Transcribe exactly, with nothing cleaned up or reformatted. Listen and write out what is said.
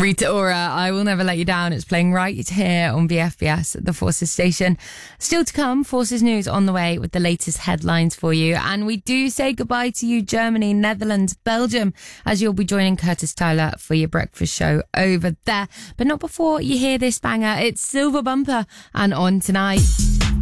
Rita Ora, I Will Never Let You Down. It's playing right here on V F B S, the Forces station. Still to come, Forces News on the way with the latest headlines for you. And we do say goodbye to you, Germany, Netherlands, Belgium, as you'll be joining Curtis Tyler for your breakfast show over there. But not before you hear this banger. It's Silver Bumper and On Tonight.